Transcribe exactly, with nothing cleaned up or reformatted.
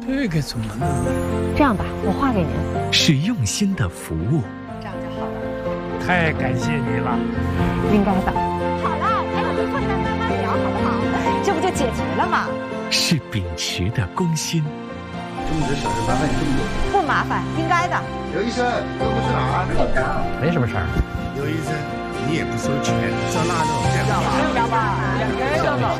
这个怎么弄？ 这样吧，我画给您。 是用心的服务。 这样就好了。 太感谢你了。 应该的。好了，还有个困难慢慢聊，好不好？这不就解决了吗？ 是秉持的公心。 这么多小事麻烦你这么多。 不麻烦，应该的。 刘医生，这不是哪儿？ 没什么事儿。 刘医生，你也不收钱，照那弄。 要吧？要吧？要吧？